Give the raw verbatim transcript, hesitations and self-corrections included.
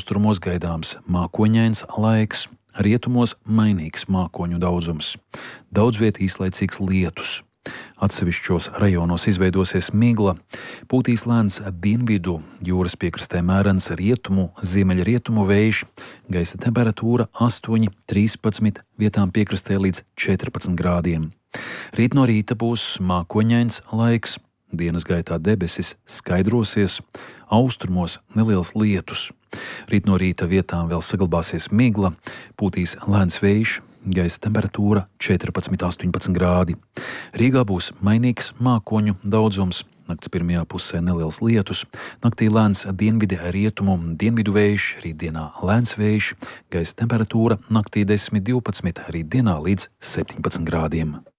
austrumos gaidāms mākoņains laiks, rietumos mainīgs mākoņu daudzums. Daudz viet īslaicīgs lietus. Atsevišķos rajonos izveidosies migla, pūtīs lēns dienvidu, jūras piekrastē mērens rietumu, ziemeļrietumu vējš, gaisa temperatūra astoņi, trīspadsmit, vietām piekrastē līdz četrpadsmit grādiem. Rīt no rīta būs mākoņains laiks, dienas gaitā debesis skaidrosies, austrumos neliels lietus. Rīt no rīta vietām vēl saglabāsies migla, pūtīs lēns vējš, gaisa temperatūra četrpadsmit, astoņpadsmit grādi. Rīgā būs mainīgs mākoņu daudzums, nakts pirmajā pusē neliels lietus, naktī lēns dienvidi rietumu, dienvidu vējš, rītdienā lēns vējš, gaisa temperatūra naktī desmit, divpadsmit, rītdienā līdz septiņpadsmit grādiem.